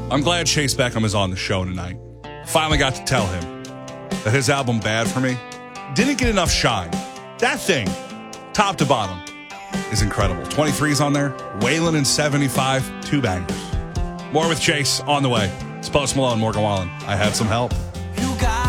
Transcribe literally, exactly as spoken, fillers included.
I'm glad Chase Beckham is on the show tonight. Finally got to tell him that his album Bad For Me didn't get enough shine. That thing, top to bottom, is incredible. twenty-three's on there. Waylon and seventy-five, two bangers. More with Chase on the way. It's Post Malone, Morgan Wallen. I had some help.